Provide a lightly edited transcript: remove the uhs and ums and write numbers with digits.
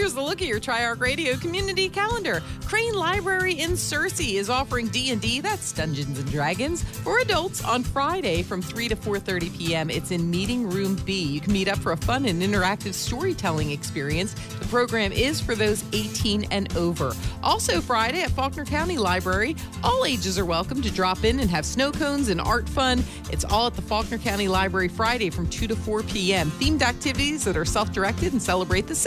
here's a look at your TriArc Radio community calendar. Crane Library in Searcy is offering D&D, that's Dungeons & Dragons, for adults on Friday from 3 to 4:30 p.m. It's in Meeting Room B. You can meet up for a fun and interactive storytelling experience. The program is for those 18 and over. Also Friday at Faulkner County Library, all ages are welcome to drop in and have snow cones and art fun. It's all at the Faulkner County Library Friday from 2 to 4 p.m. Themed activities that are self-directed and celebrate the